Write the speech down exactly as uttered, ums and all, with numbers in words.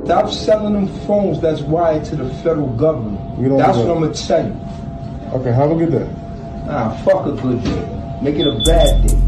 Stop selling them phones that's wired to the federal government. That's what I'm gonna tell you. Okay, have a good day. Ah, fuck a good day. Make it a bad day.